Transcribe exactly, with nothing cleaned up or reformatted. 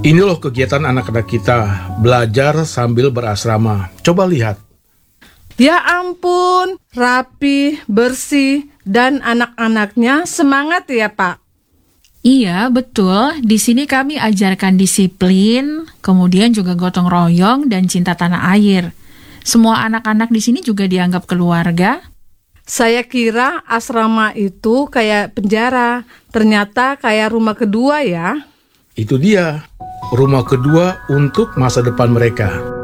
Ini loh kegiatan anak-anak kita, belajar sambil berasrama. Coba lihat. Ya ampun, rapi, bersih, dan anak-anaknya semangat ya, Pak. Iya, betul. Di sini kami ajarkan disiplin, kemudian juga gotong royong dan cinta tanah air. Semua anak-anak di sini juga dianggap keluarga. Saya kira asrama itu kayak penjara, ternyata kayak rumah kedua ya. Itu dia, rumah kedua untuk masa depan mereka.